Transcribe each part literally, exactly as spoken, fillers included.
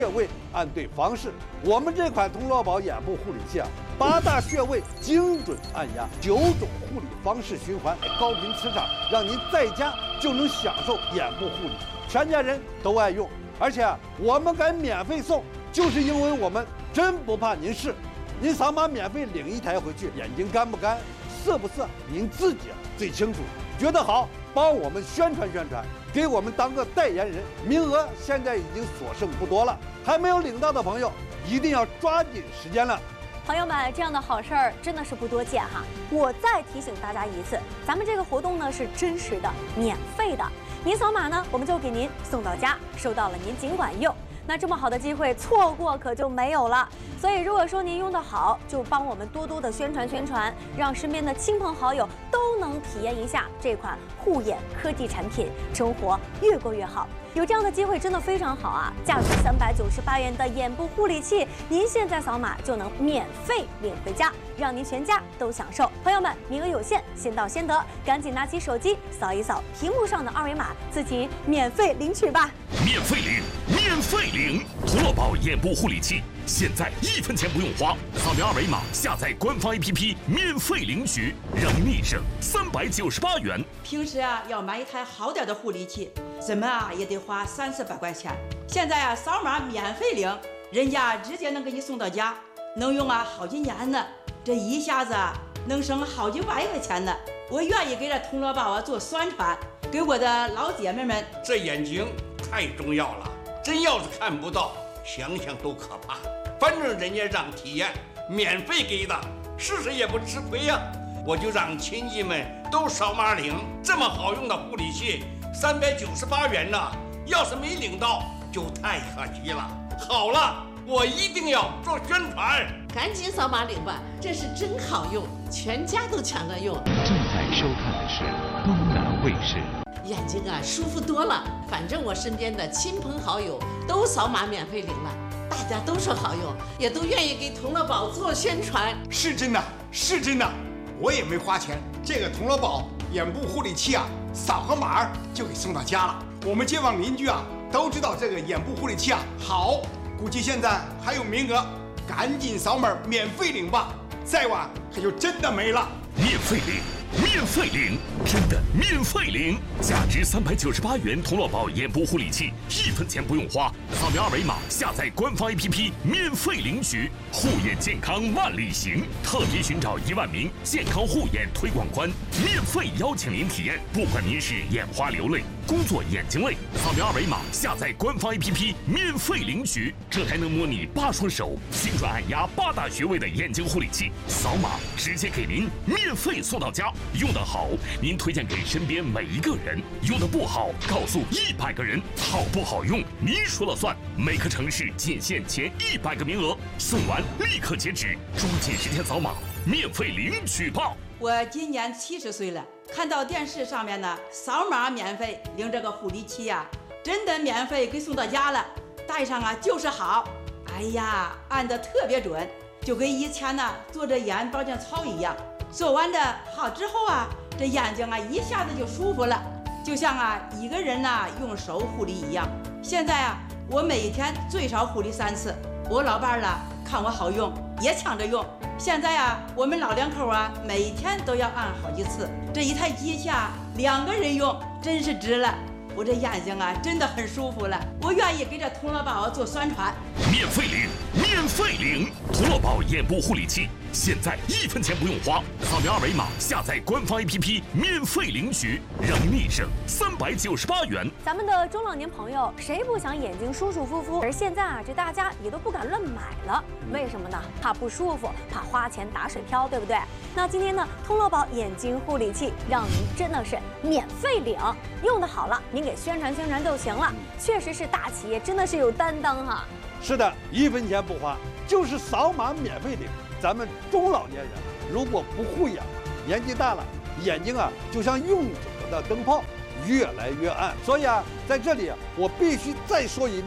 穴位按对方式。我们这款童乐宝眼部护理器啊，八大穴位精准按压，九种护理方式循环，高频磁场，让您在家就能享受眼部护理，全家人都爱用。而且啊，我们敢免费送，就是因为我们真不怕您试。您扫码免费领一台回去，眼睛干不干、涩不涩，您自己啊最清楚。觉得好，帮我们宣传宣传，给我们当个代言人。名额现在已经所剩不多了，还没有领到的朋友一定要抓紧时间了。 朋友们，这样的好事儿真的是不多见哈！我再提醒大家一次，咱们这个活动呢是真实的、免费的，您扫码呢，我们就给您送到家，收到了您尽管用。那这么好的机会，错过可就没有了。所以，如果说您用得好，就帮我们多多的宣传宣传，让身边的亲朋好友都能体验一下这款护眼科技产品，生活越过越好。有这样的机会真的非常好啊！价值三百九十八元的眼部护理器，您现在扫码就能免费领回家，让您全家都享受。朋友们，名额有限，先到先得，赶紧拿起手机扫一扫屏幕上的二维码，自己免费领取吧！ 免费领，免费领！童乐宝眼部护理器，现在一分钱不用花，扫描二维码下载官方 A P P， 免费领取，让您一生三百九十八元。 平时啊，要买一台好点的护理器，怎么啊也得花三四百块钱。现在啊，扫码免费领，人家直接能给你送到家，能用啊好几年呢。这一下子啊，能省好几万块钱呢。我愿意给这童乐宝啊做宣传，给我的老姐妹们。 这眼睛太重要了，真要是看不到，想想都可怕。反正人家让体验，免费给的，试试也不吃亏呀、啊。我就让亲戚们都扫码领，这么好用的护理器，三百九十八元呢，要是没领到，就太可惜了。好了，我一定要做宣传， 赶紧扫码领吧，这是真好用，全家都抢着用。 正在收看的是东南卫视。 眼睛啊舒服多了，反正我身边的亲朋好友都扫码免费领了，大家都说好用，也都愿意给童乐宝做宣传。 是真的，是真的，我也没花钱，这个童乐宝眼部护理器啊，扫个码就给送到家了。我们街坊邻居啊都知道这个眼部护理器啊好，估计现在还有名额，赶紧扫码免费领吧，再晚可就真的没了。 免费领，免费领，真的免费领！价值三百九十八元童乐宝眼部护理器，一分钱不用花，扫描二维码下载官方 A P P， 免费领取。护眼健康万里行，特别寻找一万名健康护眼推广官，免费邀请您体验。不管您是眼花流泪、工作眼睛累，扫描二维码下载官方 A P P， 免费领取。这还能模拟八双手，精准按压八大穴位的眼睛护理器，扫码直接给您免费送到家。用得好，您推荐给身边每一个人；用得不好，告诉一百个人。好不好用，您说了算。每个城市仅限前一百个名额，送完立刻截止，抓紧时间扫码，免费领取吧。 我今年七十岁了，看到电视上面呢，扫码免费领这个护理器呀、啊，真的免费给送到家了，戴上啊就是好。哎呀，按得特别准，就跟以前呢做这眼保健操一样。做完的好之后啊，这眼睛啊一下子就舒服了，就像啊一个人呐用手护理一样。现在啊，我每天最少护理三次。我老伴儿了看我好用，也抢着用。现在啊，我们老两口啊，每天都要按好几次。这一台机器啊，两个人用真是值了。我这眼睛啊，真的很舒服了。我愿意给这童乐宝做宣传。 免费领，免费领！童乐宝眼部护理器，现在一分钱不用花，扫描二维码下载官方 A P P， 免费领取，让您一生三百九十八元。 咱们的中老年朋友，谁不想眼睛舒舒服服？而现在啊，这大家也都不敢乱买了，为什么呢？怕不舒服，怕花钱打水漂，对不对？那今天呢，童乐宝眼睛护理器让您真的是免费领，用的好了，您给宣传宣传就行了。确实是大企业，真的是有担当哈。 是的，一分钱不花，就是扫码免费领。咱们中老年人如果不护眼，年纪大了，眼睛啊就像用久了的灯泡，越来越暗。所以啊，在这里啊，我必须再说一遍，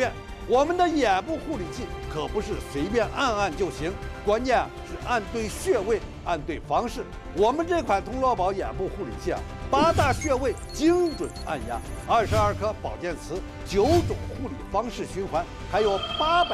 我们的眼部护理器可不是随便按按就行，关键啊是按对穴位，按对方式。我们这款童乐宝眼部护理器啊，八大穴位精准按压，二十二颗保健词，九种护理方式循环，还有八百。